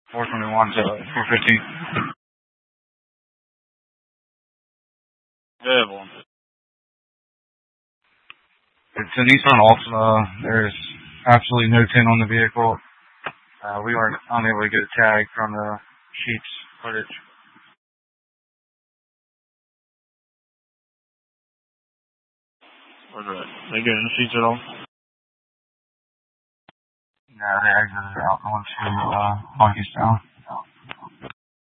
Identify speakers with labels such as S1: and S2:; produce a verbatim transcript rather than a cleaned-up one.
S1: four twenty-one to four fifteen. Good one. It's a Nissan Altima. There's absolutely no tin on the vehicle. Uh, we weren't unable to get a tag from the sheets footage. Where's that? They getting the sheets at all? No, they exited out going to uh, Monkeystown.